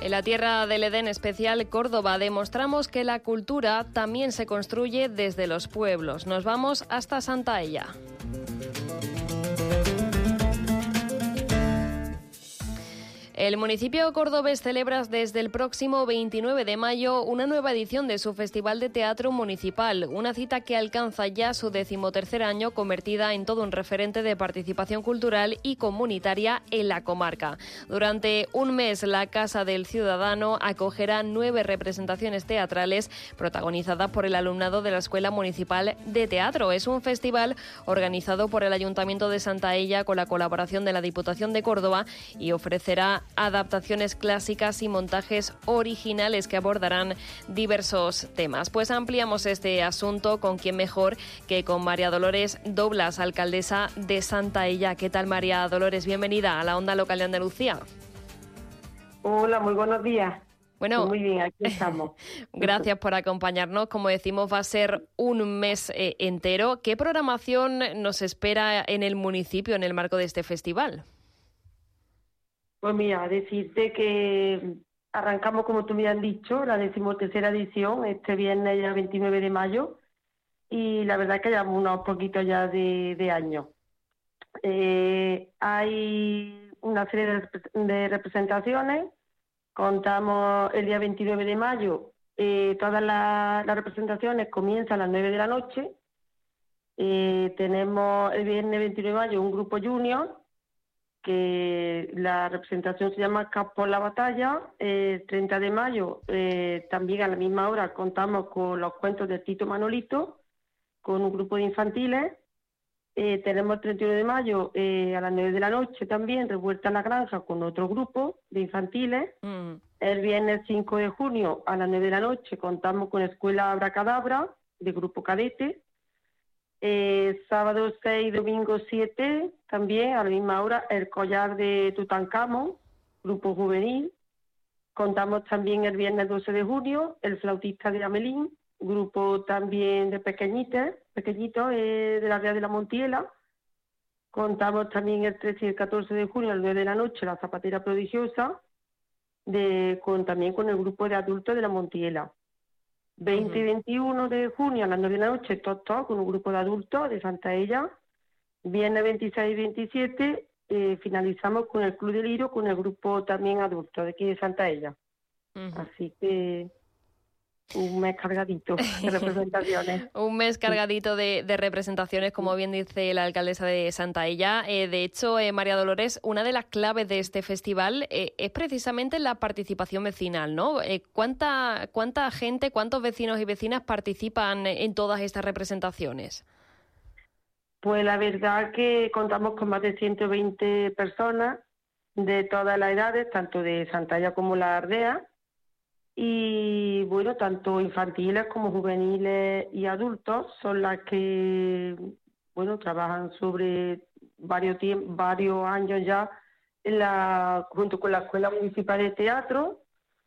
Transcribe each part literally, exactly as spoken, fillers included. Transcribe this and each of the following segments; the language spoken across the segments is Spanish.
En la tierra del Edén especial Córdoba demostramos que la cultura también se construye desde los pueblos. Nos vamos hasta Santaella. El municipio cordobés celebra desde el próximo veintinueve de mayo una nueva edición de su Festival de Teatro Municipal, una cita que alcanza ya su decimotercer año, convertida en todo un referente de participación cultural y comunitaria en la comarca. Durante un mes, la Casa del Ciudadano acogerá nueve representaciones teatrales protagonizadas por el alumnado de la Escuela Municipal de Teatro. Es un festival organizado por el Ayuntamiento de Santaella con la colaboración de la Diputación de Córdoba y ofrecerá adaptaciones clásicas y montajes originales que abordarán diversos temas. Pues ampliamos este asunto con quién mejor que con María Dolores Doblas, alcaldesa de Santaella. ¿Qué tal, María Dolores? Bienvenida a la Onda Local de Andalucía. Hola, muy buenos días. Bueno, muy bien, aquí estamos. Gracias por acompañarnos. Como decimos, va a ser un mes eh, entero. ¿Qué programación nos espera en el municipio en el marco de este festival? Pues mira, decirte que arrancamos, como tú me has dicho, la decimotercera edición, este viernes ya veintinueve de mayo, y la verdad es que llevamos unos poquitos ya de, de años. Eh, hay una serie de, de representaciones, contamos el día veintinueve de mayo, eh, todas las, las representaciones comienzan a las nueve de la noche, eh, tenemos el viernes veintinueve de mayo un grupo junior, que la representación se llama Cap por la batalla. El treinta de mayo, eh, también a la misma hora, contamos con los cuentos de Tito Manolito, con un grupo de infantiles. Eh, tenemos el treinta y uno de mayo, eh, a las nueve de la noche también, Revuelta en la Granja, con otro grupo de infantiles. Mm. El viernes cinco de junio, a las nueve de la noche, contamos con Escuela Abracadabra, de grupo cadete. Eh, sábado seis, domingo siete, también a la misma hora, El Collar de Tutankamón, grupo juvenil. Contamos también el viernes doce de junio, El Flautista de Amelín, grupo también de pequeñitos, pequeñitos eh, de la Ría de la Montiela. Contamos también el trece y el catorce de junio, a las nueve de la noche, La Zapatera Prodigiosa, de, con, también con el grupo de adultos de la Montiela. veinte y veintiuno de junio a las nueve de la noche, Toc Toc, con un grupo de adultos de Santaella. Viernes veintiséis y veintisiete, eh, finalizamos con el Club del Lirio, con el grupo también adulto de aquí de Santaella. Uh-huh. Así que un mes cargadito de representaciones. Un mes cargadito de, de representaciones, como bien dice la alcaldesa de Santaella. Eh, de hecho, eh, María Dolores, una de las claves de este festival eh, es precisamente la participación vecinal, ¿no? Eh, ¿cuánta, ¿Cuánta gente, cuántos vecinos y vecinas participan en todas estas representaciones? Pues la verdad que contamos con más de ciento veinte personas de todas las edades, tanto de Santaella como la Ardea. Y bueno, tanto infantiles como juveniles y adultos son las que, bueno, trabajan sobre varios tiempos, varios años ya en la, junto con la Escuela Municipal de Teatro.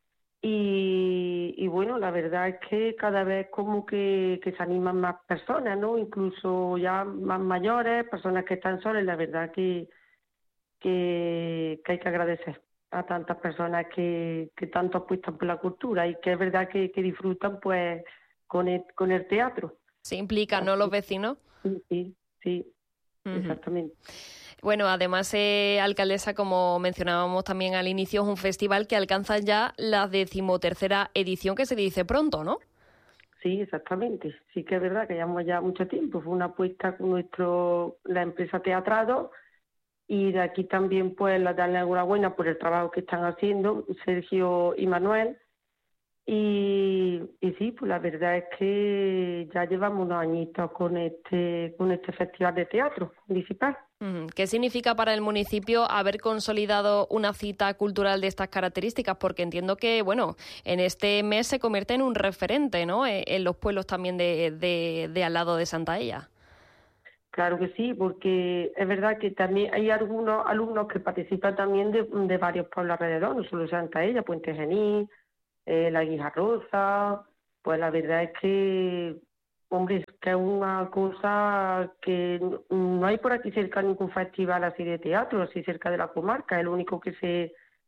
Y, y bueno, la verdad es que cada vez como que, que se animan más personas, ¿no? Incluso ya más mayores, personas que están solas, la verdad que, que, que hay que agradecer a tantas personas que, que tanto apuestan por la cultura y que es verdad que, que disfrutan pues con el, con el teatro. ¿Se implican, no, los vecinos? Sí, sí, sí, uh-huh. Exactamente. Bueno, además, eh, alcaldesa, como mencionábamos también al inicio, es un festival que alcanza ya la decimotercera edición, que se dice pronto, ¿no? Sí, exactamente. Sí que es verdad que llevamos ya mucho tiempo. Fue una apuesta con nuestro, la empresa Teatrado. Y de aquí también, pues, la darle enhorabuena por el trabajo que están haciendo Sergio y Manuel. Y, y sí, pues la verdad es que ya llevamos unos añitos con este con este festival de teatro municipal. ¿Qué significa para el municipio haber consolidado una cita cultural de estas características? Porque entiendo que, bueno, en este mes se convierte en un referente, ¿no?, en los pueblos también de, de, de al lado de Santaella. Claro que sí, porque es verdad que también hay algunos alumnos que participan también de, de varios pueblos alrededor, no solo Santaella, Puente Genil, eh, La Guijarrosa. Pues la verdad es que, hombre, es que es una cosa que no, no hay por aquí cerca ningún festival así de teatro, así cerca de la comarca, es el único que se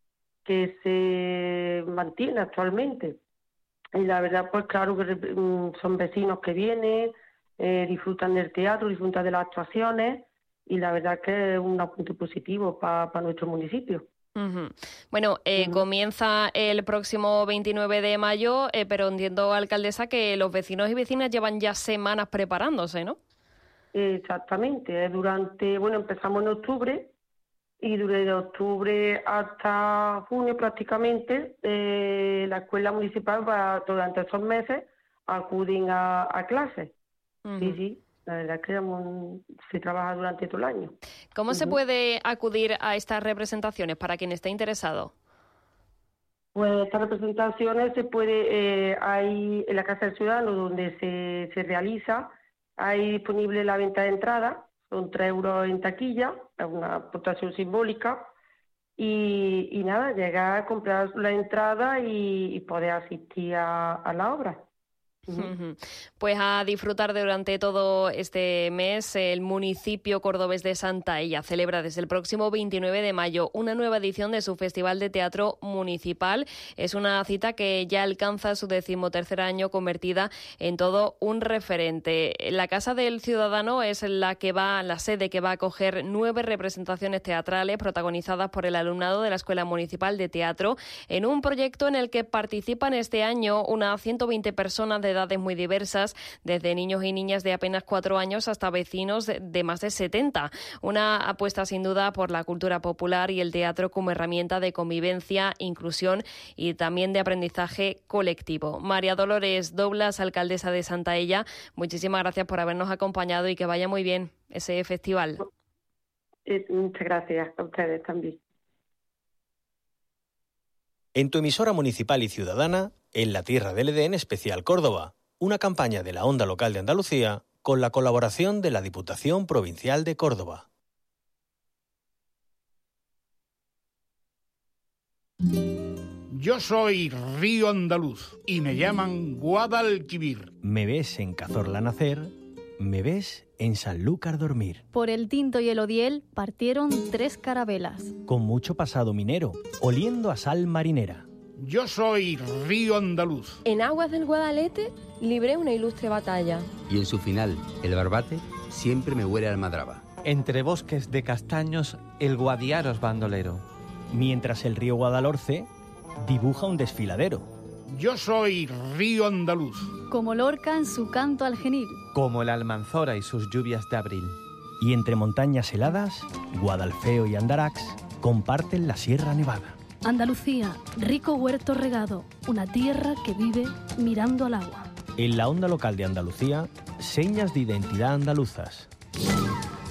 que se mantiene actualmente. Y la verdad, pues claro que son vecinos que vienen, eh, disfrutan del teatro, disfrutan de las actuaciones, y la verdad que es un apunte positivo para pa nuestro municipio. Uh-huh. Bueno, eh, uh-huh. comienza el próximo veintinueve de mayo, eh, pero entiendo, alcaldesa, que los vecinos y vecinas llevan ya semanas preparándose, ¿no? Exactamente, durante, bueno, empezamos en octubre, y desde octubre hasta junio prácticamente eh, la escuela municipal va, durante esos meses acuden a, a clases. Uh-huh. Sí, sí, la verdad es que se trabaja durante todo el año. ¿Cómo uh-huh. se puede acudir a estas representaciones para quien esté interesado? Pues estas representaciones se puede, eh, hay en la Casa del Ciudadano donde se, se realiza, hay disponible la venta de entrada. Son tres euros en taquilla, es una aportación simbólica, y, y nada, llegar a comprar la entrada y, y poder asistir a, a la obra. Uh-huh. Pues a disfrutar durante todo este mes. El municipio cordobés de Santaella celebra desde el próximo veintinueve de mayo una nueva edición de su Festival de Teatro Municipal. Es una cita que ya alcanza su decimotercer año, convertida en todo un referente. La Casa del Ciudadano es la que va, la sede que va a acoger nueve representaciones teatrales protagonizadas por el alumnado de la Escuela Municipal de Teatro, en un proyecto en el que participan este año unas ciento veinte personas de edades muy diversas, desde niños y niñas de apenas cuatro años hasta vecinos de, de más de setenta. Una apuesta sin duda por la cultura popular y el teatro como herramienta de convivencia, inclusión y también de aprendizaje colectivo. María Dolores Doblas, alcaldesa de Santaella, muchísimas gracias por habernos acompañado y que vaya muy bien ese festival. Muchas gracias a ustedes también. En tu emisora municipal y ciudadana, En la Tierra del Edén Especial Córdoba, una campaña de la Onda Local de Andalucía con la colaboración de la Diputación Provincial de Córdoba. Yo soy Río Andaluz y me llaman Guadalquivir. Me ves en Cazorla nacer, me ves en Sanlúcar dormir. Por el Tinto y el Odiel partieron tres carabelas. Con mucho pasado minero, oliendo a sal marinera. Yo soy Río Andaluz. En aguas del Guadalete libré una ilustre batalla. Y en su final, el Barbate, siempre me huele a almadraba. Entre bosques de castaños, el Guadiaros bandolero. Mientras el río Guadalhorce dibuja un desfiladero. Yo soy Río Andaluz. Como Lorca en su canto al genil. Como el Almanzora y sus lluvias de abril. Y entre montañas heladas, Guadalfeo y Andarax comparten la Sierra Nevada. Andalucía, rico huerto regado, una tierra que vive mirando al agua. En la Onda Local de Andalucía, señas de identidad andaluzas.